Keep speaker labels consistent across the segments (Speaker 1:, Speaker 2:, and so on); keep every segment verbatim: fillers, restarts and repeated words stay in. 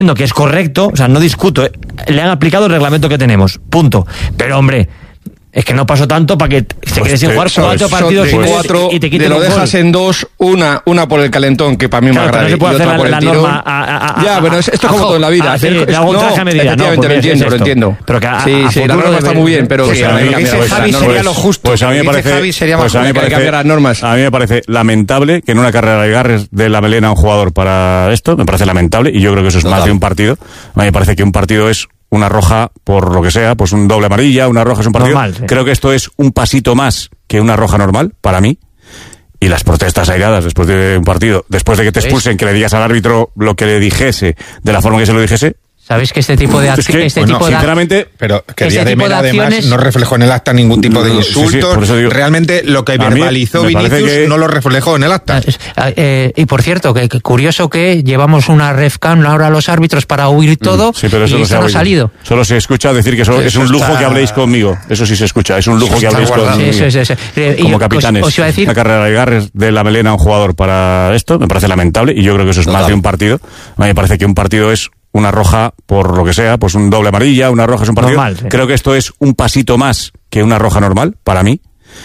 Speaker 1: que es correcto, o sea, no discuto, ¿eh? Le han aplicado el reglamento que tenemos, punto. Pero, hombre, es que no pasó tanto para que se quede sin jugar cuatro partidos
Speaker 2: de cuatro, y te quiten un gol. Te lo dejas en dos, una una por el calentón, que para mí me agrada,
Speaker 1: no se puede hacer la, la norma a, a, a,
Speaker 2: ya, bueno, esto es como todo en la vida.
Speaker 1: A, sí, hacer, hago un traje a medida,
Speaker 2: no,
Speaker 1: lo
Speaker 2: entiendo, lo entiendo.
Speaker 1: Pero que a,
Speaker 2: sí, sí, la norma está muy bien, pero
Speaker 3: pues
Speaker 2: que
Speaker 3: a mí me
Speaker 2: dice Javi sería lo justo.
Speaker 3: Pues a mí me parece, pues a mí me parece, las normas. A mí me parece lamentable que en una carrera de garres de la melena a un jugador para esto, me parece lamentable, y yo creo que eso es más de un partido. A mí me parece que un partido es una roja por lo que sea, pues un doble amarilla, una roja es un partido. Normal, sí. Creo que esto es un pasito más que una roja normal, para mí. Y las protestas airadas después de un partido, después de que te expulsen, que le digas al árbitro lo que le dijese, de la forma que se lo dijese.
Speaker 4: ¿Sabéis que este tipo de
Speaker 3: acciones... Es que,
Speaker 4: este
Speaker 3: bueno,
Speaker 4: tipo de
Speaker 3: sinceramente...
Speaker 2: Pero que
Speaker 4: este
Speaker 2: Díaz de Mera, además,
Speaker 4: acciones...
Speaker 2: no reflejó en el acta ningún tipo de insultos.
Speaker 3: Sí, sí, digo,
Speaker 2: realmente lo que verbalizó Vinicius que... no lo reflejó en el acta.
Speaker 4: Eh, y por cierto, que, que curioso que llevamos una refcam ahora a los árbitros para oír todo,
Speaker 3: sí, pero eso
Speaker 4: y
Speaker 3: no
Speaker 4: esto no ha salido.
Speaker 3: Solo se escucha decir que eso, es un lujo está... que habléis conmigo. Eso sí se escucha, es un lujo que habléis guardado. conmigo. Sí, sí, sí, sí.
Speaker 4: Eh,
Speaker 3: Como
Speaker 4: yo,
Speaker 3: capitanes.
Speaker 4: Os, os iba a decir...
Speaker 3: Una carrera de garres de la melena a un jugador para esto, me parece lamentable, y yo creo que eso es Total. más de un partido. A mí me parece que un partido es una roja por lo que sea, pues un doble amarilla, una roja es un partido. Normal, sí. Creo que esto es un pasito más que una roja normal, para mí.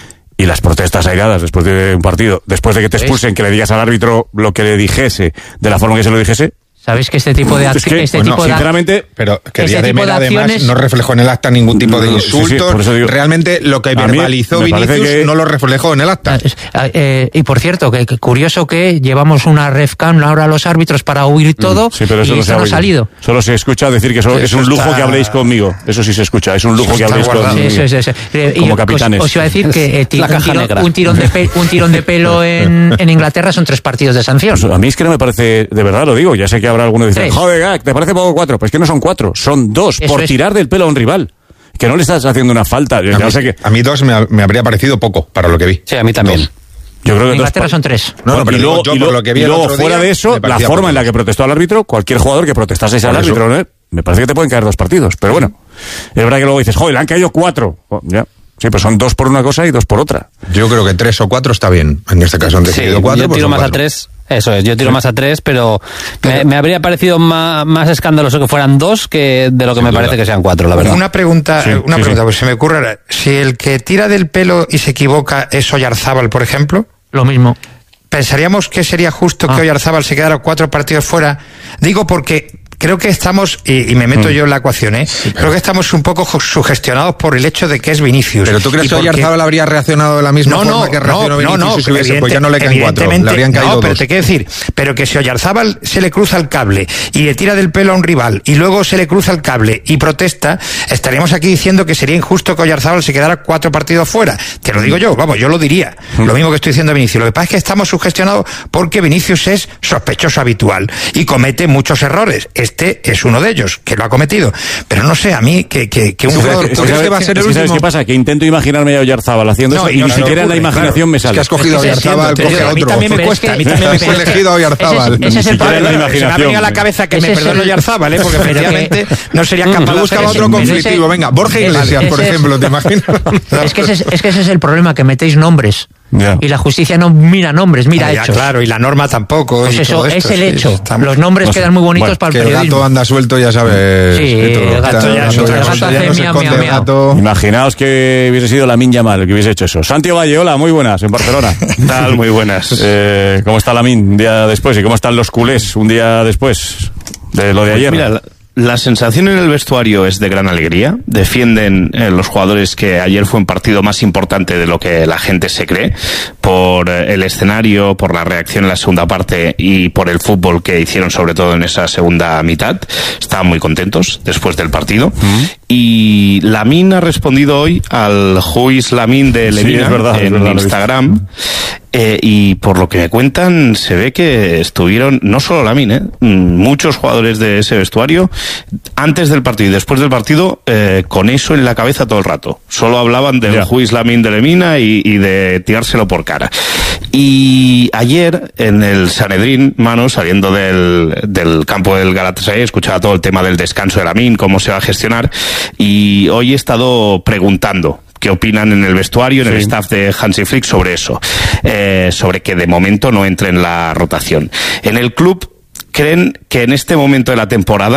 Speaker 3: Y las protestas airadas después de un partido, después de que te expulsen, que le digas al árbitro lo que le dijese, de la forma que se lo dijese.
Speaker 4: ¿Sabéis que este tipo de
Speaker 3: acciones... Es que,
Speaker 4: este
Speaker 3: bueno,
Speaker 4: tipo de
Speaker 3: sinceramente...
Speaker 2: Pero que
Speaker 4: este
Speaker 2: Díaz de Mera,
Speaker 4: acciones...
Speaker 2: además, no reflejó en el acta ningún tipo de insultos.
Speaker 3: Sí, sí, digo,
Speaker 2: realmente lo que verbalizó Vinicius
Speaker 3: que...
Speaker 2: no lo reflejó en el acta.
Speaker 4: Eh, y por cierto, que, que curioso que llevamos una refcam ahora a los árbitros para oír todo,
Speaker 3: sí, pero eso
Speaker 4: y
Speaker 3: no
Speaker 4: esto
Speaker 3: se
Speaker 4: no ha salido.
Speaker 3: Solo se escucha decir que eso, es un lujo está... que habléis conmigo. Eso sí se escucha, es un lujo sí, que habléis guardado. conmigo. Sí, sí, sí, sí.
Speaker 4: Como
Speaker 3: y capitanes.
Speaker 4: Os, os iba a decir que eh, un, tirón, un, tirón de pe, un tirón de pelo en, en Inglaterra son tres partidos de sanción.
Speaker 3: Pues a mí es que no me parece, de verdad lo digo, ya sé que habrá alguno que dice, joder, ¿te parece poco cuatro? Pues que no son cuatro, son dos, Eso por es. tirar del pelo a un rival. Que no le estás haciendo una falta.
Speaker 2: A, mí,
Speaker 3: no sé que...
Speaker 2: a mí dos me, me habría parecido poco, para lo que vi.
Speaker 4: Sí, a mí también.
Speaker 2: Dos.
Speaker 3: Yo creo que
Speaker 4: en Inglaterra dos... son tres.
Speaker 2: No, no, pero y luego, yo, y lo, por lo que vi
Speaker 3: y luego
Speaker 2: el otro
Speaker 3: fuera
Speaker 2: día,
Speaker 3: de eso, la forma poco. en la que protestó al árbitro, cualquier jugador que protestase al árbitro, ¿no? Me parece que te pueden caer dos partidos. Pero bueno, es verdad que luego dices, joder, le han caído cuatro. Oh, ya. Sí, pues son dos por una cosa y dos por otra.
Speaker 2: Yo creo que tres o cuatro está bien. En este caso han decidido
Speaker 5: sí,
Speaker 2: cuatro.
Speaker 5: Yo
Speaker 2: pues
Speaker 5: tiro más
Speaker 2: cuatro.
Speaker 5: a tres. Eso es, yo tiro sí. más a tres, pero, pero... Me, me habría parecido más, más escandaloso que fueran dos que de lo que Sin me duda. parece que sean cuatro, la verdad.
Speaker 6: Una pregunta,
Speaker 5: sí,
Speaker 6: una
Speaker 5: sí,
Speaker 6: pregunta,
Speaker 5: sí.
Speaker 6: pues se me ocurre, si el que tira del pelo y se equivoca es Oyarzábal, por ejemplo.
Speaker 4: Lo mismo.
Speaker 6: ¿Pensaríamos que sería justo ah. que Oyarzábal se quedara cuatro partidos fuera? Digo porque creo que estamos, y, y me meto mm. yo en la ecuación, ¿eh? Sí, creo que estamos un poco sugestionados por el hecho de que es Vinicius.
Speaker 2: ¿Pero tú crees que Oyarzábal habría reaccionado de la misma
Speaker 6: no,
Speaker 2: forma
Speaker 6: no,
Speaker 2: que reaccionó
Speaker 6: no,
Speaker 2: Vinicius
Speaker 6: no, no,
Speaker 2: si se hubiese, pues ya no le caen cuatro, le habrían caído
Speaker 6: no, pero
Speaker 2: dos.
Speaker 6: te quiero decir, pero que si Oyarzábal se le cruza el cable y le tira del pelo a un rival y luego se le cruza el cable y protesta, estaríamos aquí diciendo que sería injusto que Oyarzábal se quedara cuatro partidos fuera. Te lo digo yo, vamos, yo lo diría. Lo mismo que estoy diciendo a Vinicius. Lo que pasa es que estamos sugestionados porque Vinicius es sospechoso habitual y comete muchos errores. Este es uno de ellos, que lo ha cometido. Pero no sé, a mí, que, que, que un jugador...
Speaker 3: ¿Tú crees que va a ser el último? ¿Sabes qué pasa? Que intento imaginarme a Oyarzábal haciendo no, eso y no, ni no, siquiera en la imaginación claro. me sale.
Speaker 2: Es que has cogido a Oyarzábal, coge a otro.
Speaker 6: A mí también me cuesta. A mí también me
Speaker 2: cuesta. He elegido a Oyarzábal.
Speaker 6: Ese es el problema. Se me ha venido a la cabeza que me perdone Oyarzábal, ¿eh? Porque efectivamente no sería capaz de
Speaker 2: buscar otro conflictivo. Venga, Borja Iglesias, por ejemplo, ¿te imaginas?
Speaker 4: Es que ese es el problema, que metéis nombres. Yeah. Y la justicia no mira nombres, mira
Speaker 6: ya,
Speaker 4: hechos.
Speaker 6: Claro, y la norma tampoco.
Speaker 4: Pues eso,
Speaker 6: esto,
Speaker 4: es el
Speaker 6: sí,
Speaker 4: hecho.
Speaker 6: Estamos...
Speaker 4: Los nombres no sé. quedan muy bonitos
Speaker 2: bueno,
Speaker 4: para el
Speaker 2: que
Speaker 4: periodismo.
Speaker 2: El gato anda suelto, ya sabes.
Speaker 4: Sí, el gato ya, el gato hace miau, miau, miau.
Speaker 3: Imaginaos que hubiese sido Lamine Yamal el que hubiese hecho eso. Santiago Valle, hola, muy buenas, en Barcelona.
Speaker 7: ¿Qué tal? Muy buenas.
Speaker 3: Eh, ¿Cómo está Lamine un día después? ¿Y cómo están los culés un día después de lo de ayer?
Speaker 7: Pues mira, la... La sensación en el vestuario es de gran alegría. Defienden eh, los jugadores que ayer fue un partido más importante de lo que la gente se cree, por eh, el escenario, por la reacción en la segunda parte y por el fútbol que hicieron sobre todo en esa segunda mitad. Estaban muy contentos después del partido. Uh-huh. Y Lamine ha respondido hoy al Who is Lamine de Lemina sí, es verdad, en es verdad, Instagram. Eh, y por lo que me cuentan, se ve que estuvieron, no solo Lamine, eh, muchos jugadores de ese vestuario, antes del partido y después del partido, eh, con eso en la cabeza todo el rato. Solo hablaban del yeah. Who is Lamine de Lemina y, y de tirárselo por cara. Y ayer, en el Sanedrín, Mano, saliendo del, del campo del Galatasaray, escuchaba todo el tema del descanso de Lamine, cómo se va a gestionar, y hoy he estado preguntando qué opinan en el vestuario, en sí. el staff de Hansi Flick sobre eso, eh, sobre que de momento no entre en la rotación. En el club ¿creen que en este momento de la temporada